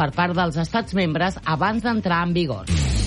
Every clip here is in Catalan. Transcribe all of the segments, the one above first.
per part dels estats membres abans d'entrar en vigor.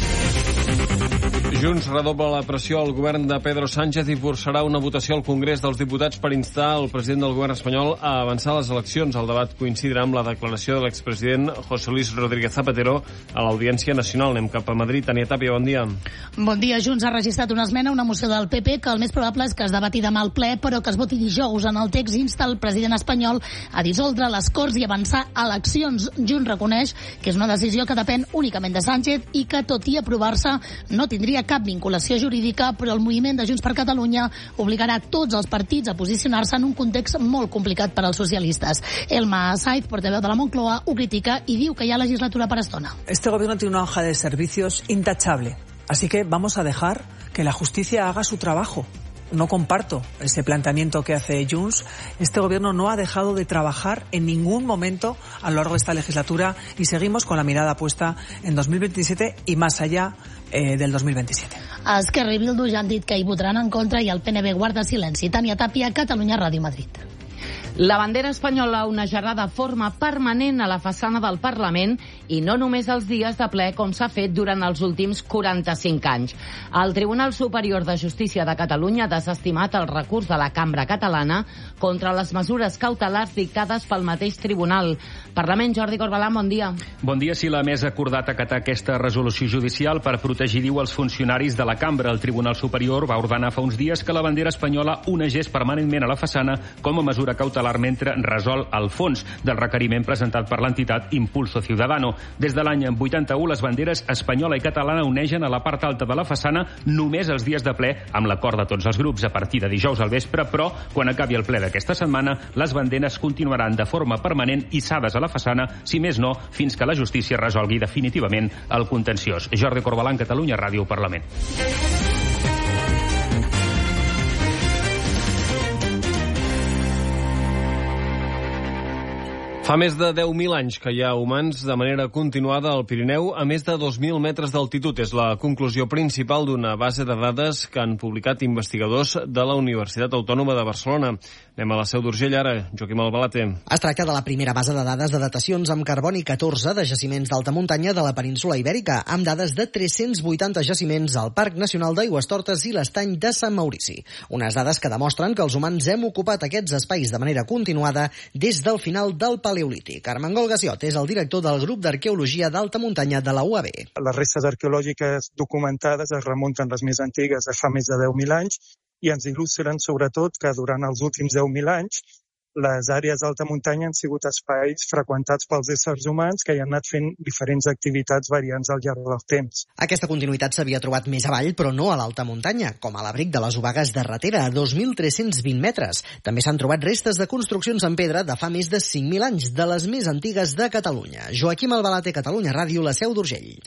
Junts redobla la pressió al govern de Pedro Sánchez i forçarà una votació al Congrés dels Diputats per instar el president del govern espanyol a avançar les eleccions. El debat coincidirà amb la declaració de l'expresident José Luis Rodríguez Zapatero a l'Audiència Nacional. Anem cap a Madrid. Tania Tàpia, bon dia. Bon dia. Junts ha registrat una esmena, una moció del PP, que el més probable és que es debati demà al ple, però que es voti dijous. En el text insta el president espanyol a dissoldre les Corts i avançar eleccions. Junts reconeix que és una decisió que depèn únicament de Sánchez i que, tot i aprovar-se, no tindria cap vinculació jurídica, però el moviment de Junts per Catalunya obligarà tots els partits a posicionar-se en un context molt complicat per als socialistes. Elma Saiz, portaveu de la Moncloa, ho critica i diu que hi ha legislatura per estona. Este gobierno tiene una hoja de servicios intachable, así que vamos a dejar que la justicia haga su trabajo. No comparto ese planteamiento que hace Junts. Este gobierno no ha dejado de trabajar en ningún momento a lo largo de esta legislatura y seguimos con la mirada puesta en 2027 y más allá del 2027. Esquerra i Bildu ja han dit que hi votaran en contra i el PNB guarda silenci. Tania Tàpia, Catalunya Ràdio, Madrid. La bandera espanyola onejarà de forma permanent a la façana del Parlament i no només els dies de ple com s'ha fet durant els últims 45 anys. El Tribunal Superior de Justícia de Catalunya ha desestimat el recurs de la Cambra Catalana contra les mesures cautelars dictades pel mateix tribunal. Parlament, Jordi Corbalán, bon dia. Bon dia. Si la mesa ha acordat acatar aquesta resolució judicial per protegir, diu, els funcionaris de la Cambra, el Tribunal Superior va ordenar fa uns dies que la bandera espanyola onegés permanentment a la façana com a mesura cautelar mentre resol el fons del requeriment presentat per l'entitat Impulso Ciudadano. Des de l'any 81, les banderes espanyola i catalana onegen a la part alta de la façana només els dies de ple, amb l'acord de tots els grups a partir de dijous al vespre, però quan acabi el ple d'aquesta setmana, les banderes continuaran de forma permanent hissades a la façana, si més no, fins que la justícia resolgui definitivament el contenciós. Jordi Corbalán, Catalunya Ràdio, Parlament. Fa més de 10.000 anys que hi ha humans de manera continuada al Pirineu a més de 2.000 metres d'altitud. És la conclusió principal d'una base de dades que han publicat investigadors de la Universitat Autònoma de Barcelona. Anem a la Seu d'Urgell ara. Joaquim Albalate. Es tracta de la primera base de dades de datacions amb carboni 14 de jaciments d'alta muntanya de la península Ibèrica, amb dades de 380 jaciments al Parc Nacional d'Aigüestortes i l'Estany de Sant Maurici. Unes dades que demostren que els humans hem ocupat aquests espais de manera continuada des del final del Paleolític. Armengol Gassiot és el director del grup d'arqueologia d'alta muntanya de la UAB. Les restes arqueològiques documentades es remunten les més antigues de fa més de 10.000 anys i ens il·lustren sobretot que durant els últims 10.000 anys les àrees d'alta muntanya han sigut espais freqüentats pels éssers humans que hi han anat fent diferents activitats variants al llarg del temps. Aquesta continuïtat s'havia trobat més avall, però no a l'alta muntanya, com a l'abric de les Obagues de Ratera, a 2.320 metres. També s'han trobat restes de construccions en pedra de fa més de 5.000 anys, de les més antigues de Catalunya. Joaquim Albalate, Catalunya Ràdio, la Seu d'Urgell.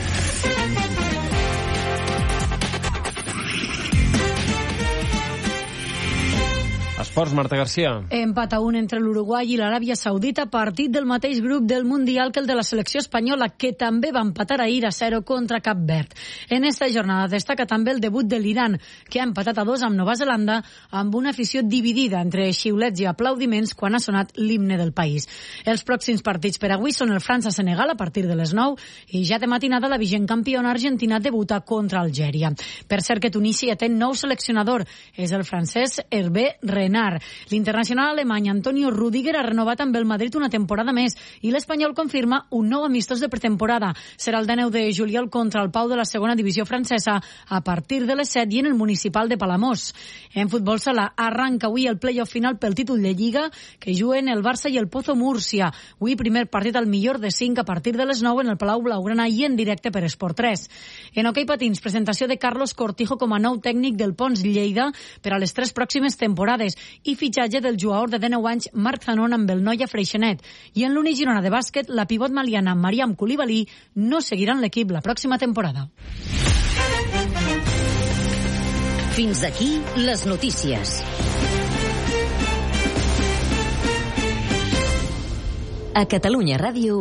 Esports, Marta Garcia. Empat a 1 entre l'Uruguai i l'Aràbia Saudita, partit del mateix grup del Mundial que el de la selecció espanyola, que també va empatar ahir a 0 contra Cap Verd. En esta jornada destaca també el debut de l'Iran, que ha empatat a 2 amb Nova Zelanda, amb una afició dividida entre xiulets i aplaudiments quan ha sonat l'himne del país. Els pròxims partits per avui són el França-Senegal a partir de les 9 i ja de matinada la vigent campiona Argentina debuta contra Algèria. Per cert que Tunísia té nou seleccionador, és el francès Hervé Renard. L'internacional alemany Antonio Rüdiger ha renovat amb el Madrid una temporada més i l'Espanyol confirma un nou amistós de pretemporada. Serà el 19 de juliol contra el Pau de la segona divisió francesa a partir de les 7 i en el municipal de Palamós. En futbol sala arranca avui el play-off final pel títol de Lliga que juguen el Barça i el Pozo Múrcia. Avui primer partit al millor de 5 a partir de les 9 en el Palau Blaugrana i en directe per Esport 3. En hoquei patins, presentació de Carlos Cortijo com a nou tècnic del Pons Lleida per a les 3 pròximes temporades i fitxatge del jugador de 19 anys Marc Zanon amb el Noia Freixenet. I en l'Uni Girona de bàsquet, la pivot maliana Mariam Koulibaly no seguirà en l'equip la pròxima temporada. Fins aquí les notícies. A Catalunya Ràdio...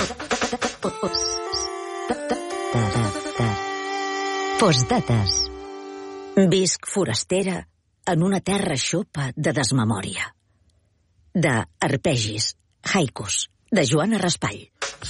Postdates. Visc forastera en una terra xopa de desmemòria. De Arpegis, haikus, de Joana Raspall.